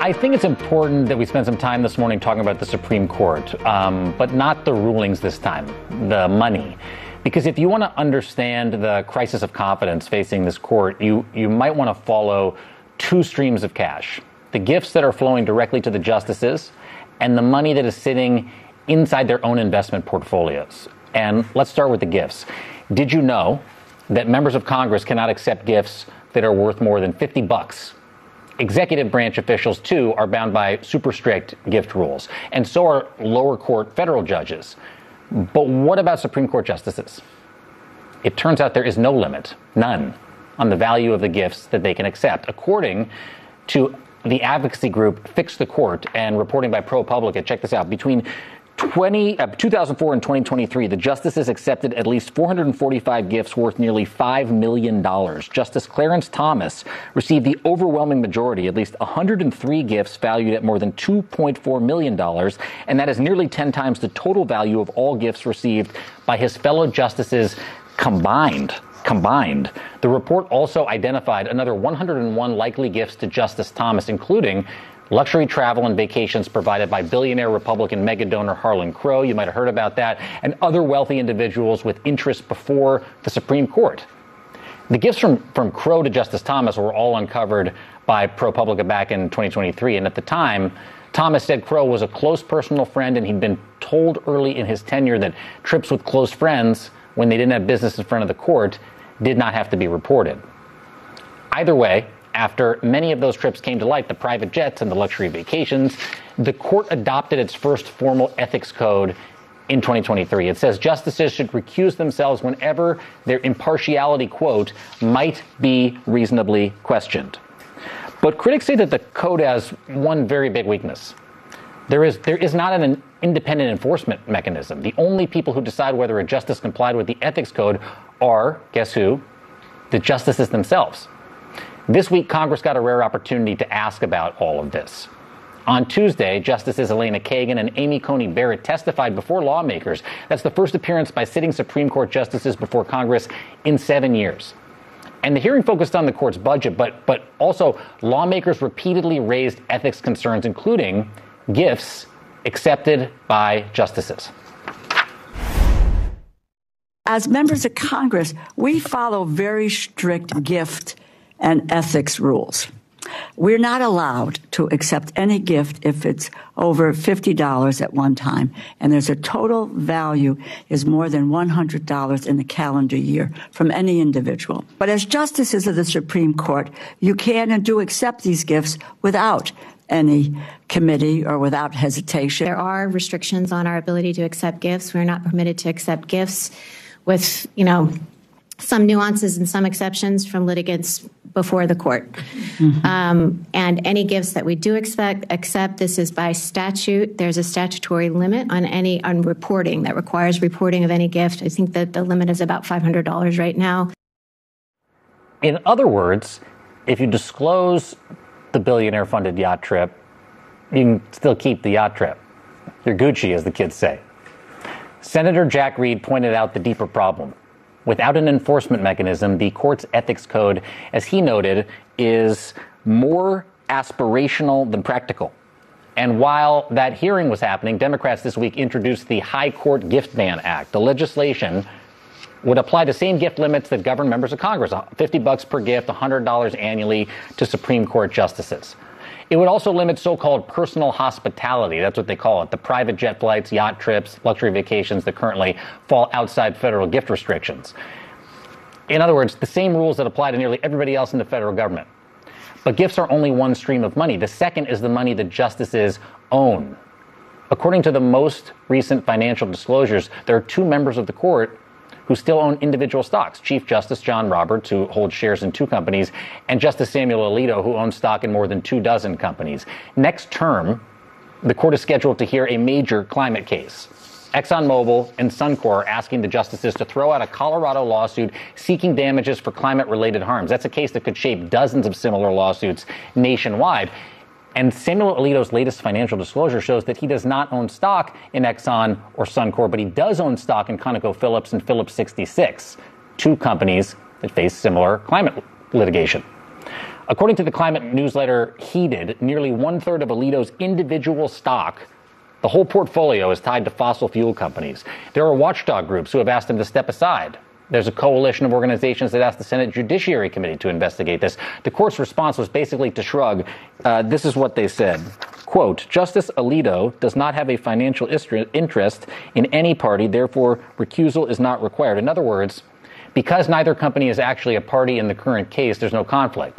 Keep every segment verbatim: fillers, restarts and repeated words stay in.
I think it's important that we spend some time this morning talking about the Supreme Court, um, but not the rulings this time, the money. Because if you want to understand the crisis of confidence facing this court, you, you might want to follow two streams of cash. The gifts that are flowing directly to the justices and the money that is sitting inside their own investment portfolios. And let's start with the gifts. Did you know that members of Congress cannot accept gifts that are worth more than fifty bucks? Executive branch officials, too, are bound by super strict gift rules, and so are lower court federal judges. But what about Supreme Court justices? It turns out there is no limit, none, on the value of the gifts that they can accept. According to the advocacy group Fix the Court and reporting by ProPublica, check this out, between twenty, uh, two thousand four and twenty twenty-three, the justices accepted at least four hundred forty-five gifts worth nearly five million dollars. Justice Clarence Thomas received the overwhelming majority, at least one hundred three gifts valued at more than two point four million dollars, and that is nearly ten times the total value of all gifts received by his fellow justices combined. Combined. The report also identified another one hundred one likely gifts to Justice Thomas, including luxury travel and vacations provided by billionaire Republican mega donor Harlan Crow. You might have heard about that, and other wealthy individuals with interests before the Supreme Court. The gifts from, from Crow to Justice Thomas were all uncovered by ProPublica back in twenty twenty-three, and at the time, Thomas said Crow was a close personal friend, and he'd been told early in his tenure that trips with close friends, when they didn't have business in front of the court, did not have to be reported. Either way, after many of those trips came to light, the private jets and the luxury vacations, the court adopted its first formal ethics code in twenty twenty-three. It says justices should recuse themselves whenever their impartiality, quote, might be reasonably questioned. But critics say that the code has one very big weakness. There is, there is not an independent enforcement mechanism. The only people who decide whether a justice complied with the ethics code are, guess who? The justices themselves. This week, Congress got a rare opportunity to ask about all of this. On Tuesday, Justices Elena Kagan and Amy Coney Barrett testified before lawmakers. That's the first appearance by sitting Supreme Court justices before Congress in seven years. And the hearing focused on the court's budget, but, but also lawmakers repeatedly raised ethics concerns, including gifts accepted by justices. As members of Congress, we follow very strict gift and ethics rules. We're not allowed to accept any gift if it's over fifty dollars at one time, and there's a total value is more than one hundred dollars in the calendar year from any individual. But as justices of the Supreme Court, you can and do accept these gifts without any committee or without hesitation. There are restrictions on our ability to accept gifts. We're not permitted to accept gifts with, you know, some nuances and some exceptions from litigants before the court. Mm-hmm. Um, and any gifts that we do expect, accept, this is by statute. There's a statutory limit on any on reporting that requires reporting of any gift. I think that the limit is about five hundred dollars right now. In other words, if you disclose the billionaire-funded yacht trip, you can still keep the yacht trip. You're Gucci, as the kids say. Senator Jack Reed pointed out the deeper problem. Without an enforcement mechanism, the court's ethics code, as he noted, is more aspirational than practical. And while that hearing was happening, Democrats this week introduced the High Court Gift Ban Act. The legislation would apply the same gift limits that govern members of Congress, fifty bucks per gift, one hundred dollars annually to Supreme Court justices. It would also limit so-called personal hospitality. That's what they call it. The private jet flights, yacht trips, luxury vacations that currently fall outside federal gift restrictions. In other words, the same rules that apply to nearly everybody else in the federal government. But gifts are only one stream of money. The second is the money that justices own. According to the most recent financial disclosures, there are two members of the court who still own individual stocks. Chief Justice John Roberts, who holds shares in two companies, and Justice Samuel Alito, who owns stock in more than two dozen companies. Next term, the court is scheduled to hear a major climate case. ExxonMobil and Suncor are asking the justices to throw out a Colorado lawsuit seeking damages for climate-related harms. That's a case that could shape dozens of similar lawsuits nationwide. And Samuel Alito's latest financial disclosure shows that he does not own stock in Exxon or Suncor, but he does own stock in ConocoPhillips and Phillips sixty-six, two companies that face similar climate litigation. According to the climate newsletter Heated, nearly one-third of Alito's individual stock, the whole portfolio, is tied to fossil fuel companies. There are watchdog groups who have asked him to step aside. There's a coalition of organizations that asked the Senate Judiciary Committee to investigate this. The court's response was basically to shrug. Uh, this is what they said. Quote, Justice Alito does not have a financial interest in any party, therefore recusal is not required. In other words, because neither company is actually a party in the current case, there's no conflict.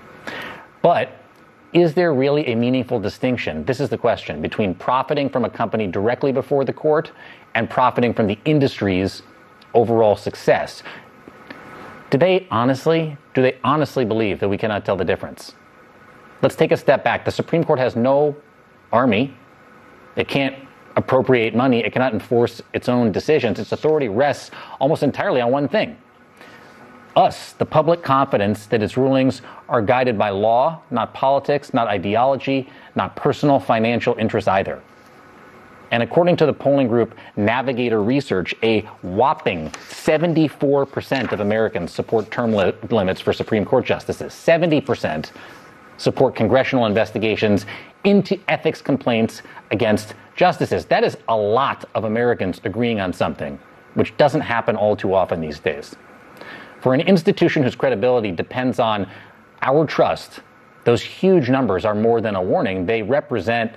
But is there really a meaningful distinction? This is the question, between profiting from a company directly before the court and profiting from the industry's overall success. Do they honestly, do they honestly believe that we cannot tell the difference? Let's take a step back. The Supreme Court has no army. It can't appropriate money. It cannot enforce its own decisions. Its authority rests almost entirely on one thing. Us, the public confidence that its rulings are guided by law, not politics, not ideology, not personal financial interests either. And according to the polling group Navigator Research, a whopping seventy-four percent of Americans support term li- limits for Supreme Court justices. seventy percent support congressional investigations into ethics complaints against justices. That is a lot of Americans agreeing on something, which doesn't happen all too often these days. For an institution whose credibility depends on our trust, those huge numbers are more than a warning. They represent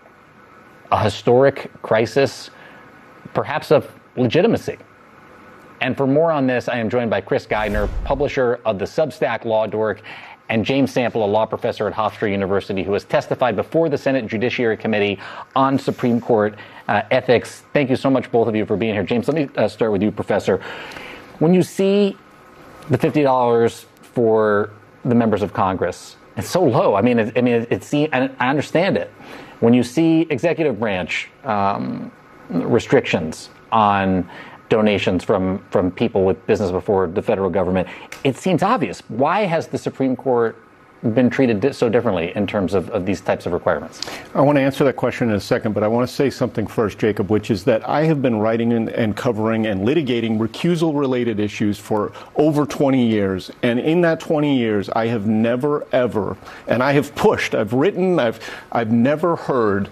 a historic crisis, perhaps of legitimacy. And for more on this, I am joined by Chris Geidner, publisher of the Substack Law Dork, and James Sample, a law professor at Hofstra University, who has testified before the Senate Judiciary Committee on Supreme Court uh, ethics. Thank you so much, both of you, for being here. James, let me uh, start with you, Professor. When you see the fifty dollars for the members of Congress, it's so low. I mean, it, I mean, it, it seems, I understand it. When you see executive branch um, restrictions on donations from, from people with business before the federal government, it seems obvious. Why has the Supreme Court been treated so differently in terms of, of these types of requirements? I want to answer that question in a second, but I want to say something first, Jacob, which is that I have been writing and, and covering and litigating recusal-related issues for over twenty years. And in that twenty years, I have never, ever, and I have pushed, I've written, I've, I've never heard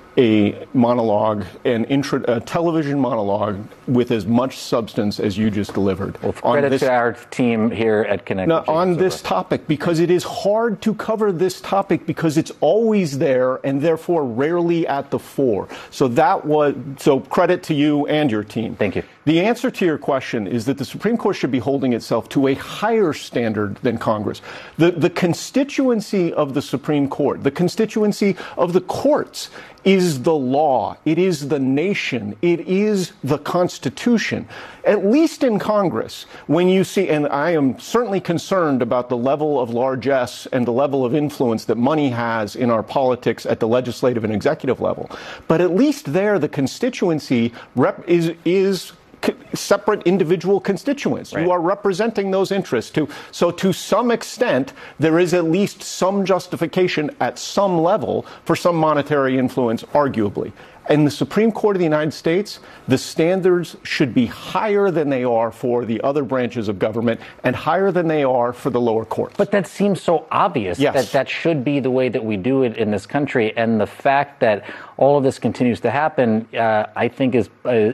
a monologue, an intro, a television monologue with as much substance as you just delivered. Well, credit this, to our team here at Connect. Now, on this topic, because it is hard to cover this topic because it's always there and therefore rarely at the fore. So that was, so credit to you and your team. Thank you. The answer to your question is that the Supreme Court should be holding itself to a higher standard than Congress. The, the constituency of the Supreme Court, the constituency of the courts, is the law. It is the nation. It is the Constitution. At least in Congress, when you see, and I am certainly concerned about the level of largesse and the level of influence that money has in our politics at the legislative and executive level, but at least there the constituency rep is is separate individual constituents. Right. You are representing those interests too. So to some extent, there is at least some justification at some level for some monetary influence, arguably. In the Supreme Court of the United States, the standards should be higher than they are for the other branches of government and higher than they are for the lower courts. But that seems so obvious. Yes. that that should be the way that we do it in this country. And the fact that all of this continues to happen, uh, I think is uh,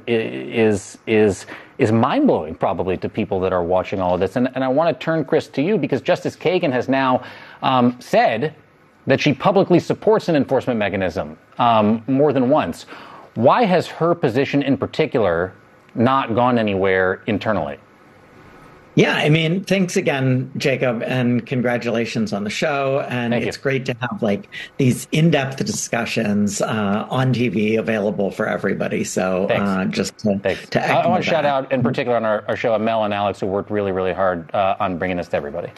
is is is mind-blowing probably to people that are watching all of this. And, and I want to turn, Chris, to you, because Justice Kagan has now um, said that she publicly supports an enforcement mechanism um, more than once. Why has her position in particular not gone anywhere internally? Yeah, I mean, thanks again, Jacob, and congratulations on the show. And Thank it's you. great to have like these in-depth discussions uh, on T V available for everybody. So uh, just to, to I, I want to that. shout out in particular on our, our show, Mel and Alex, who worked really, really hard uh, on bringing this to everybody.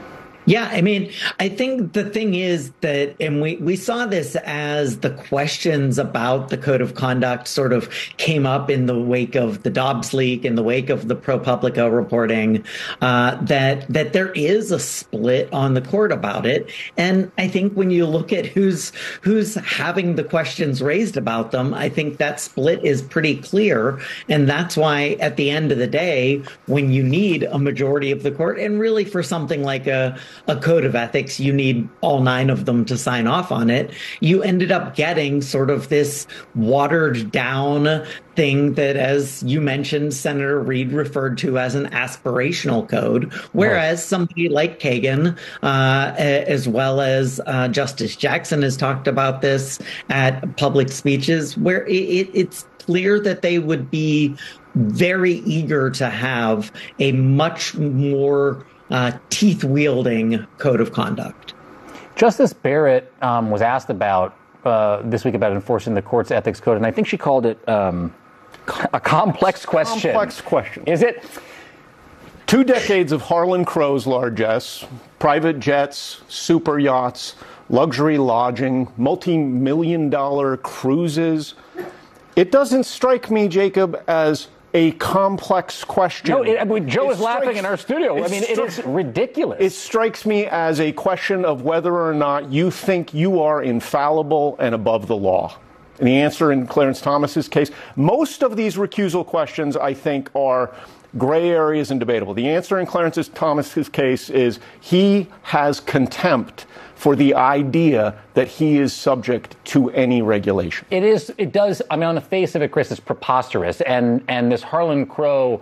Yeah, I mean, I think the thing is that, and we, we saw this as the questions about the code of conduct sort of came up in the wake of the Dobbs leak, in the wake of the ProPublica reporting, uh, that that there is a split on the court about it. And I think when you look at who's who's having the questions raised about them, I think that split is pretty clear. And that's why at the end of the day, when you need a majority of the court, and really for something like a a code of ethics, you need all nine of them to sign off on it. You ended up getting sort of this watered down thing that, as you mentioned, Senator Reid referred to as an aspirational code, whereas somebody like Kagan, uh, as well as uh, Justice Jackson, has talked about this at public speeches, where it, it, it's clear that they would be very eager to have a much more uh, teeth-wielding code of conduct. Justice Barrett um, was asked about uh, this week about enforcing the court's ethics code, and I think she called it um, a complex question. Complex question. Is it? Two decades of Harlan Crow's largesse, private jets, super yachts, luxury lodging, multi-million dollar cruises. It doesn't strike me, Jacob, as a complex question. No, it, I mean, Joe It is laughing strikes- in our studio. I mean, it is ridiculous. It strikes me as a question of whether or not you think you are infallible and above the law. And the answer in Clarence Thomas's case, most of these recusal questions, I think, are gray areas and debatable. The answer in Clarence Thomas's case is he has contempt for the idea that he is subject to any regulation. It is. It does. I mean, on the face of it, Chris, it's preposterous. And and this Harlan Crow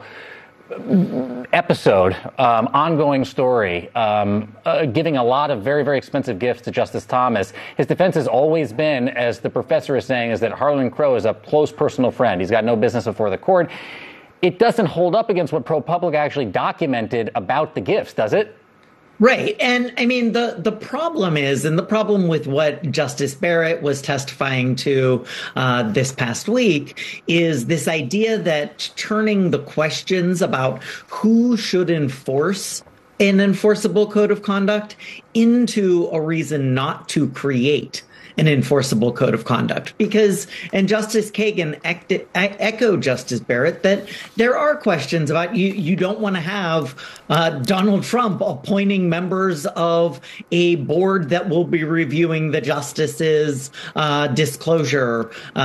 episode, um, ongoing story, um, uh, giving a lot of very, very expensive gifts to Justice Thomas. His defense has always been, as the professor is saying, is that Harlan Crow is a close personal friend. He's got no business before the court. It doesn't hold up against what ProPublica actually documented about the gifts, does it? Right. And I mean, the, the problem is, and the problem with what Justice Barrett was testifying to uh, this past week is this idea that turning the questions about who should enforce an enforceable code of conduct into a reason not to create an enforceable code of conduct. Because, and Justice Kagan ec- echoed Justice Barrett that there are questions about you, you don't want to have uh, Donald Trump appointing members of a board that will be reviewing the justice's uh, disclosure uh,